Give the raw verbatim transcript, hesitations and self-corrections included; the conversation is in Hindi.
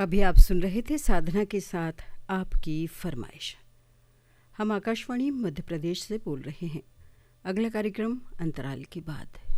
अभी आप सुन रहे थे साधना के साथ आपकी फरमाइश। हम आकाशवाणी मध्य प्रदेश से बोल रहे हैं। अगला कार्यक्रम अंतराल के बाद।